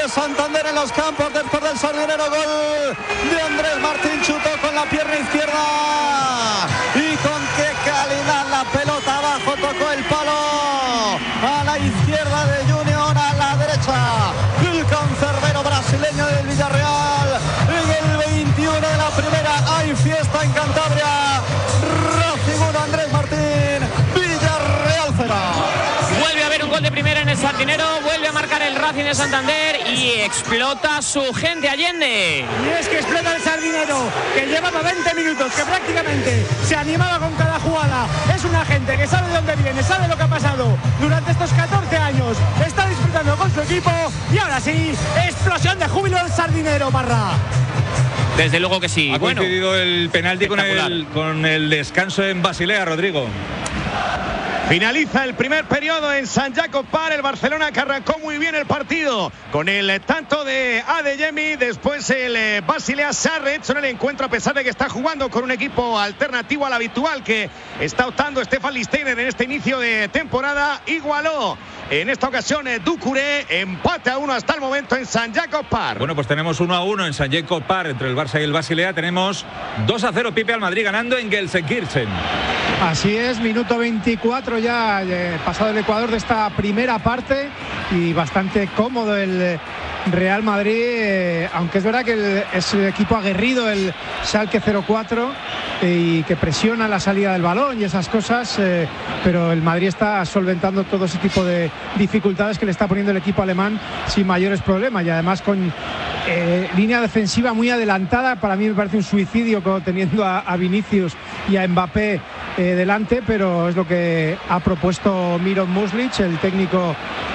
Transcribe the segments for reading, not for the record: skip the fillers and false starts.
Santander en los campos después del Sardinero. Gol de Andrés Martín, chutó con la pierna izquierda y con qué calidad la pelota abajo, tocó el palo a la izquierda de Junior, a la derecha el cancerbero brasileño del Villarreal. En el 21 de la primera hay fiesta en Cantabria. Racing 1, Andrés Martín, Villarreal 0. Vuelve a haber un gol de primera en el Sardinero, vuelve a marcar el Racing de Santander y explota su gente Allende. Y es que explota el Sardinero, que llevaba 20 minutos, que prácticamente se animaba con cada jugada. Es una gente que sabe de dónde viene, sabe lo que ha pasado durante estos 14 años, está disfrutando con su equipo y ahora sí, explosión de júbilo del Sardinero, Parra. Desde luego que sí. Ha coincidido el penalti con el descanso en Basilea, Rodrigo. Finaliza el primer periodo en Sant Jacob Park. El Barcelona, que arrancó muy bien el partido con el tanto de Adeyemi. Después el Basilea se ha rehecho en el encuentro, a pesar de que está jugando con un equipo alternativo al habitual que está optando Stefan Listeiner en este inicio de temporada. Igualó en esta ocasión Doucouré, empate a 1 hasta el momento en Sant Jacob Park. Bueno, pues tenemos 1-1 en Sant Jacob Park entre el Barça y el Basilea. Tenemos 2-0 Pipe al Madrid ganando en Gelsenkirchen. Así es, minuto 24 ya pasado el Ecuador de esta primera parte y bastante cómodo el Real Madrid, aunque es verdad que es el equipo aguerrido, el Schalke 04, y que presiona la salida del balón y esas cosas, pero el Madrid está solventando todo ese tipo de dificultades que le está poniendo el equipo alemán sin mayores problemas, y además con línea defensiva muy adelantada. Para mí me parece un suicidio teniendo a Vinicius y a Mbappé delante, pero es lo que ha propuesto Miron Muslic, el técnico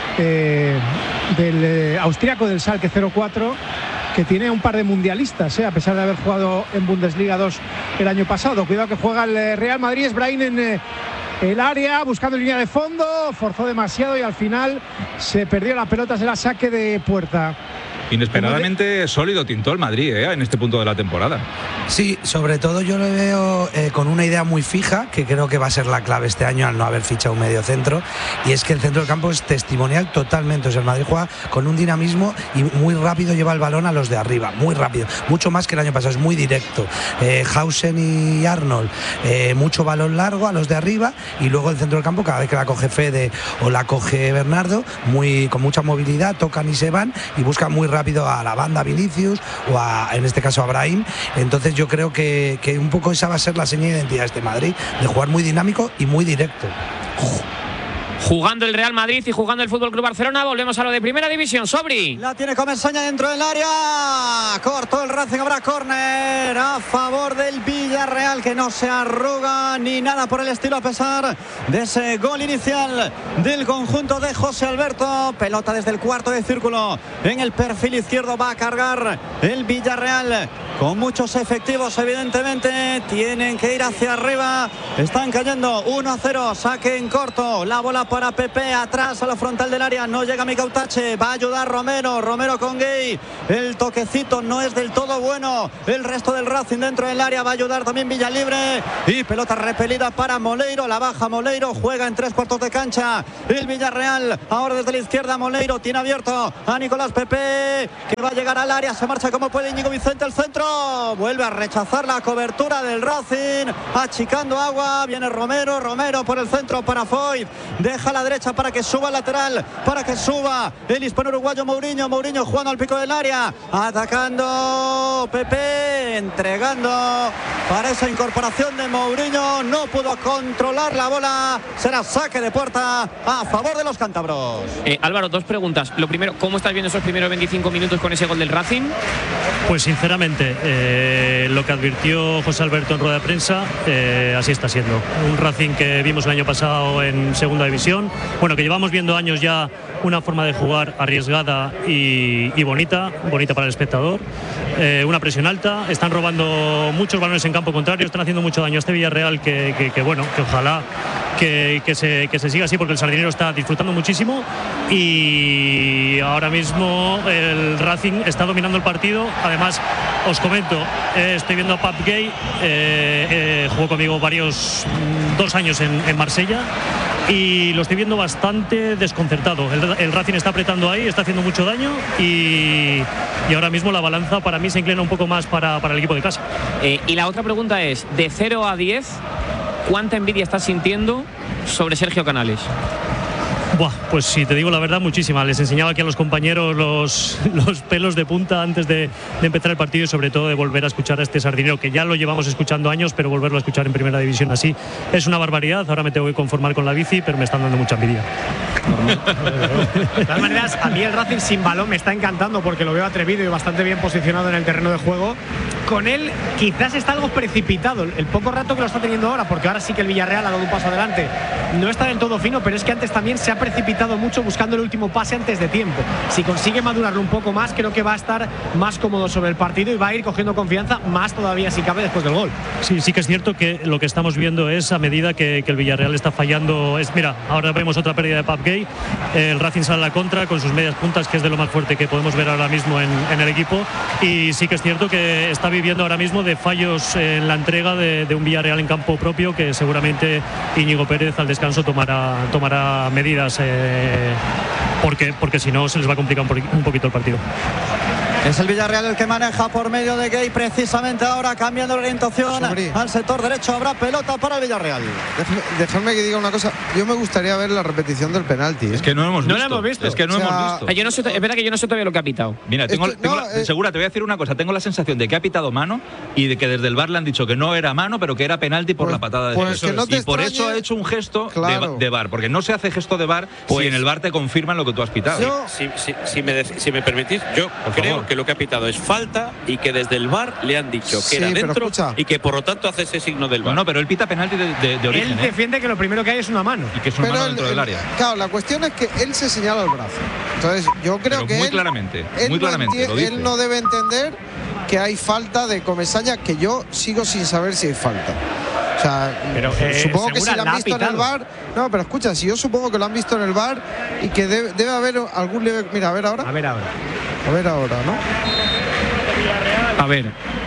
del austriaco del Schalke 04, que tiene un par de mundialistas, a pesar de haber jugado en Bundesliga 2 el año pasado. Cuidado que juega el Real Madrid, es Brahim en el área, buscando línea de fondo, forzó demasiado y al final se perdió la pelota, será saque de puerta. Inesperadamente sólido Tintó el Madrid en este punto de la temporada. Sí, sobre todo yo le veo con una idea muy fija, que creo que va a ser la clave este año al no haber fichado un medio centro, y es que el centro del campo es testimonial totalmente. O sea, el Madrid juega con un dinamismo y muy rápido lleva el balón a los de arriba, muy rápido, mucho más que el año pasado, es muy directo. Hausen y Arnold, mucho balón largo a los de arriba, y luego el centro del campo, cada vez que la coge Fede o la coge Bernardo, con mucha movilidad, tocan y se van y buscan muy rápido a la banda Vinicius o en este caso a Brahim. Entonces yo creo que un poco esa va a ser la señal de identidad de este Madrid, de jugar muy dinámico y muy directo. Jugando el Real Madrid y jugando el Fútbol Club Barcelona, volvemos a lo de Primera División. Sobri. La tiene Comesaña dentro del área. Cortó el Racing, habrá córner a favor del Villarreal, que no se arruga ni nada por el estilo, a pesar de ese gol inicial del conjunto de José Alberto. Pelota desde el cuarto de círculo en el perfil izquierdo, va a cargar el Villarreal con muchos efectivos, evidentemente. Tienen que ir hacia arriba. Están cayendo 1-0. Saque en corto. La bola para Pepe, atrás a la frontal del área. No llega Micautache. Va a ayudar Romero. Romero con Gay. El toquecito no es del todo bueno. El resto del Racing dentro del área. Va a ayudar también Villalibre. Y pelota repelida para Moleiro. La baja Moleiro. Juega en 3/4 de cancha el Villarreal. Ahora desde la izquierda Moleiro tiene abierto a Nicolás Pepe, que va a llegar al área. Se marcha como puede Íñigo Vicente al centro. Vuelve a rechazar la cobertura del Racing, achicando agua. Viene Romero, Romero por el centro para Foyt, deja a la derecha para que suba el lateral, para que suba el hispano uruguayo Mourinho. Mourinho jugando al pico del área, atacando Pepe, entregando para esa incorporación de Mourinho. No pudo controlar la bola. Será saque de puerta a favor de los cántabros. Álvaro, dos preguntas. Lo primero, ¿cómo estás viendo esos primeros 25 minutos con ese gol del Racing? Pues sinceramente, lo que advirtió José Alberto en rueda de prensa, así está siendo. Un Racing que vimos el año pasado en segunda división, bueno, que llevamos viendo años ya una forma de jugar arriesgada y bonita para el espectador. Una presión alta, están robando muchos balones en campo contrario, están haciendo mucho daño a este Villarreal que ojalá que se siga así, porque el Sardinero está disfrutando muchísimo y ahora mismo el Racing está dominando el partido. Además, os comento, estoy viendo a Pap Gay, jugó conmigo 2 años en Marsella, y lo estoy viendo bastante desconcertado. El Racing está apretando ahí, está haciendo mucho daño y ahora mismo la balanza para mí se inclina un poco más para el equipo de casa. Y la otra pregunta es, de 0 a 10, ¿cuánta envidia estás sintiendo sobre Sergio Canales? Buah, pues si te digo la verdad, muchísima. Les enseñaba aquí a los compañeros los pelos de punta antes de empezar el partido y sobre todo de volver a escuchar a este sardinero, que ya lo llevamos escuchando años, pero volverlo a escuchar en primera división así es una barbaridad. Ahora me tengo que conformar con la bici, pero me están dando mucha envidia. De todas maneras, a mí el Racing sin balón me está encantando porque lo veo atrevido y bastante bien posicionado en el terreno de juego. Con él quizás está algo precipitado el poco rato que lo está teniendo ahora, porque ahora sí que el Villarreal ha dado un paso adelante. No está del todo fino, pero es que antes también se ha precipitado mucho buscando el último pase antes de tiempo. Si consigue madurarlo un poco más, creo que va a estar más cómodo sobre el partido y va a ir cogiendo confianza más todavía si cabe después del gol. Sí que es cierto que lo que estamos viendo es a medida que el Villarreal está fallando. Mira, ahora vemos otra pérdida de Pape Gay. El Racing sale a la contra con sus medias puntas, que es de lo más fuerte que podemos ver ahora mismo en el equipo. Y sí que es cierto que está viviendo ahora mismo de fallos en la entrega de un Villarreal en campo propio, que seguramente Íñigo Pérez al descanso tomará medidas, porque si no se les va a complicar un poquito el partido. Es el Villarreal el que maneja por medio de Gay, precisamente ahora cambiando la orientación al sector derecho. Habrá pelota para el Villarreal. Dejadme que diga una cosa. Yo me gustaría ver la repetición del penalti. Es que no lo hemos visto. No lo hemos visto. Es que no hemos visto. Es verdad que yo no sé todavía lo que ha pitado. Mira, segura, te voy a decir una cosa. Tengo la sensación de que ha pitado mano y de que desde el VAR le han dicho que no era mano, pero que era penalti por la patada de y por eso ha hecho un gesto de VAR, porque no se hace gesto de VAR si en el VAR te confirman lo que tú has pitado. Si me permitís, yo creo que lo que ha pitado es falta y que desde el VAR le han dicho que era dentro y que por lo tanto hace ese signo del VAR. No, pero él pita penalti de origen. Él defiende que lo primero que hay es una mano. Y que es una mano dentro del área. Claro, la cuestión es que él se señala el brazo. Entonces, yo creo que muy claramente él no debe entender que hay falta de Comesaña, que yo sigo sin saber si hay falta. O sea, pero, supongo que si lo han visto en el VAR. No, pero escucha, si yo supongo que lo han visto en el VAR y que debe haber algún leve. Mira, a ver ahora. A ver ahora, ¿no? A ver.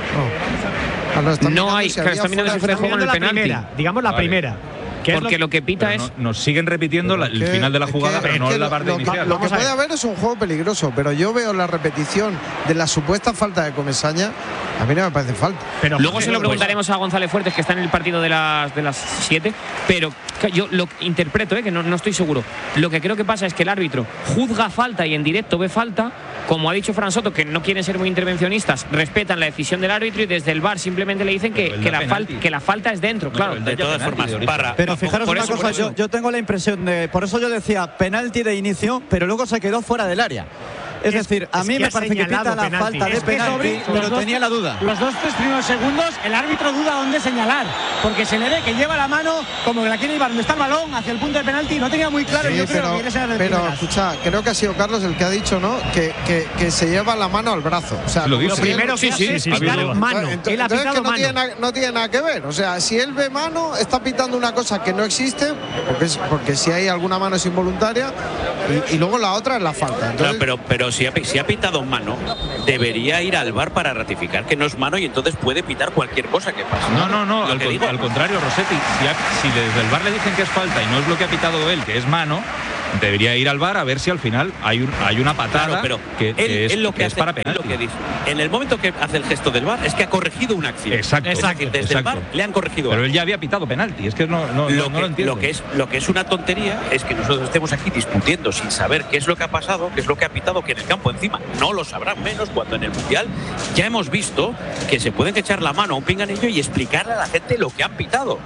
No hay. Claro, está mirando si fuera de juego en el penalti. Digamos la primera. Porque lo que pita es. Nos siguen repitiendo el final de la jugada, pero no la parte inicial. Lo que puede haber es un juego peligroso, pero yo veo la repetición de la supuesta falta de Comesaña. A mí no me parece falta. Pero luego se lo preguntaremos a González Fuertes, que está en el partido de las 7. Pero yo lo interpreto, que no estoy seguro. Lo que creo que pasa es que el árbitro juzga falta y en directo ve falta. Como ha dicho Fran Soto, que no quieren ser muy intervencionistas, respetan la decisión del árbitro y desde el VAR simplemente le dicen que la falta es dentro, claro. De todas formas, pero fijaros una cosa, yo tengo la impresión de, por eso yo decía penalti de inicio, pero luego se quedó fuera del área. Es decir, a mí me parece que pita la falta de penalti, pero tenía la duda. Los 2-3 primeros segundos, el árbitro duda dónde señalar, porque se le ve que lleva la mano como que la quiere llevar donde está el balón, hacia el punto de penalti, y no tenía muy claro. Yo creo que ese pero escucha, creo que ha sido Carlos el que ha dicho, ¿no? Que se lleva la mano al brazo. O sea, lo primero que hace es pitar mano. Él ha pitado mano. No tiene nada que ver. O sea, si él ve mano, está pitando una cosa que no existe, porque si hay alguna mano es involuntaria, y luego la otra es la falta. Entonces, pero si ha pitado mano, debería ir al VAR para ratificar que no es mano y entonces puede pitar cualquier cosa que pase. No, al contrario, Rossetti, si desde el VAR le dicen que es falta y no es lo que ha pitado él, que es mano, debería ir al VAR a ver si al final hay una patada, pero que es para penalti. Lo que dice. En el momento que hace el gesto del VAR es que ha corregido una acción. Exacto. Desde el VAR le han corregido. Pero él ya había pitado penalti, es que no lo entiendo. Lo que es una tontería es que nosotros estemos aquí discutiendo sin saber qué es lo que ha pasado, qué es lo que ha pitado, que en el campo encima no lo sabrán menos, cuando en el Mundial ya hemos visto que se pueden echar la mano a un pinganillo y explicarle a la gente lo que han pitado.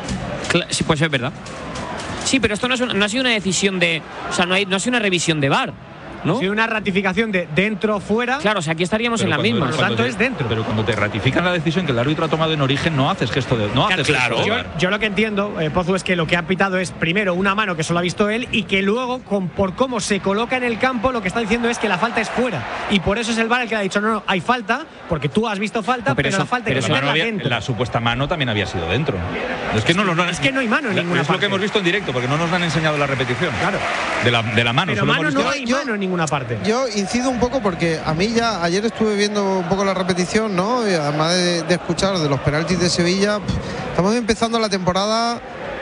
Sí, pues es verdad. Sí, pero esto no ha sido una decisión de. O sea, no ha sido una revisión de VAR, ¿no? Ha sido una ratificación de dentro fuera. Claro, o sea, aquí estaríamos en la misma. Por lo tanto, es dentro. Pero cuando te ratifican la decisión que el árbitro ha tomado en origen, no haces gesto de. Claro. Yo lo que entiendo, Pozu, es que lo que ha pitado es primero una mano que solo ha visto él y que luego, por cómo se coloca en el campo, lo que está diciendo es que la falta es fuera. Y por eso es el VAR el que le ha dicho, no, hay falta, porque tú has visto falta, pero la falta hay que meterla dentro. La supuesta mano también había sido dentro. Es que no hay mano en ninguna parte. Es lo que hemos visto en directo, porque no nos han enseñado la repetición. Claro. De la mano. Pero no hay mano en ninguna parte. Yo incido un poco porque a mí ya ayer estuve viendo un poco la repetición, ¿no? Y además de escuchar de los penaltis de Sevilla, estamos empezando la temporada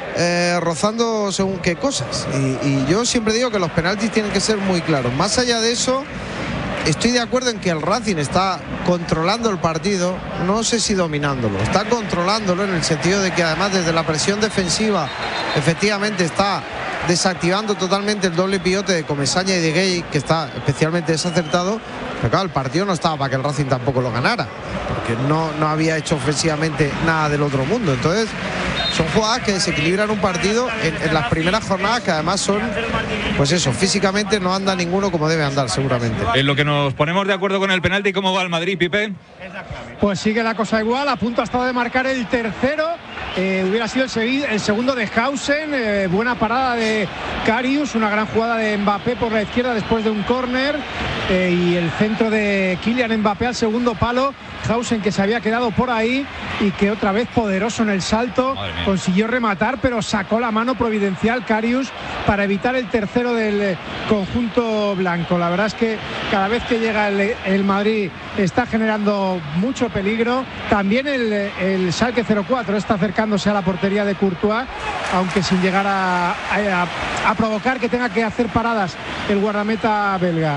rozando según qué cosas. Y yo siempre digo que los penaltis tienen que ser muy claros. Más allá de eso, estoy de acuerdo en que el Racing está controlando el partido, no sé si dominándolo, está controlándolo en el sentido de que además desde la presión defensiva efectivamente está desactivando totalmente el doble pivote de Comesaña y de Gay, que está especialmente desacertado. Pero claro, el partido no estaba para que el Racing tampoco lo ganara, porque no había hecho ofensivamente nada del otro mundo. Entonces son jugadas que desequilibran un partido en las primeras jornadas, que además son, pues eso, físicamente no anda ninguno como debe andar seguramente. En lo que nos ponemos de acuerdo con el penalti, ¿cómo va el Madrid, Pipe? Pues sigue la cosa igual, a punto ha estado de marcar el tercero. Hubiera sido el segundo de Hausen. Buena parada de Karius, una gran jugada de Mbappé por la izquierda después de un córner, y el centro de Kylian Mbappé al segundo palo. Hausen, que se había quedado por ahí y que otra vez poderoso en el salto, consiguió rematar, pero sacó la mano providencial Karius para evitar el tercero del conjunto blanco. La verdad es que cada vez que llega el Madrid está generando mucho peligro. También el Schalke 04 está acercándose a la portería de Courtois, aunque sin llegar a provocar que tenga que hacer paradas el guardameta belga.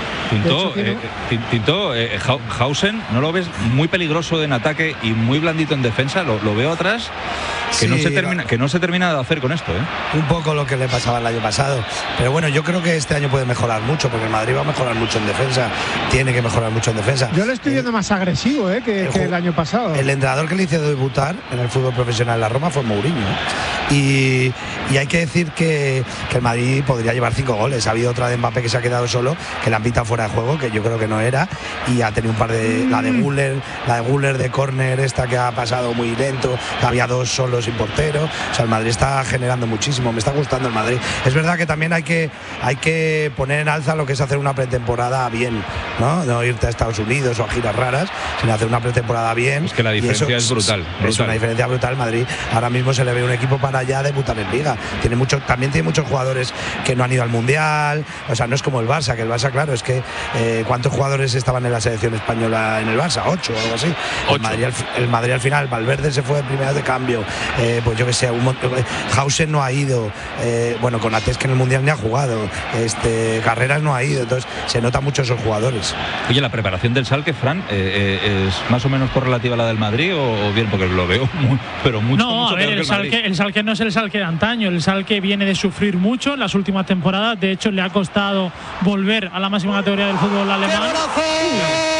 Tinto, Hausen, ¿no lo ves muy peligroso en ataque y muy blandito en defensa? Lo veo atrás, que, sí, no se termina de hacer con esto, ¿eh? Un poco lo que le pasaba el año pasado. Pero bueno, yo creo que este año puede mejorar mucho, porque el Madrid va a mejorar mucho en defensa. Tiene que mejorar mucho en defensa. Yo le estoy viendo más agresivo que el año pasado. El entrenador que le hizo debutar en el fútbol profesional en la Roma fue Mourinho. Y hay que decir que el Madrid podría llevar 5 goles. Ha habido otra de Mbappé que se ha quedado solo, que la han pitado fuera de juego, que yo creo que no era, y ha tenido un par de la de Guller de córner, esta que ha pasado muy lento, que había 2 solos sin portero. O sea, el Madrid está generando muchísimo. Me está gustando el Madrid. Es verdad que también hay que poner en alza lo que es hacer una pretemporada bien, no irte a Estados Unidos o a giras raras, sino hacer una pretemporada bien. Es que la diferencia es brutal. Es una diferencia brutal. Madrid ahora mismo se le ve un equipo para ya debutar en Liga. También tiene muchos jugadores que no han ido al Mundial. O sea, no es como el Barça, que el Barça, claro, es que ¿cuántos jugadores estaban en la selección española en el Barça? 8 o algo así. 8. El Madrid al final, Valverde se fue de primera de cambio, pues yo que sé, Hausen no ha ido, bueno, Konaté que en el Mundial ni ha jugado, Carreras no ha ido, entonces se nota mucho esos jugadores. Oye, la preparación del Schalke, Fran, ¿es más o menos correlativa a la del Madrid o bien? Porque lo veo mucho a ver, el Schalke no es el Schalke de antaño. El Schalke viene de sufrir mucho en las últimas temporadas. De hecho, le ha costado volver a la máxima categoría del fútbol alemán.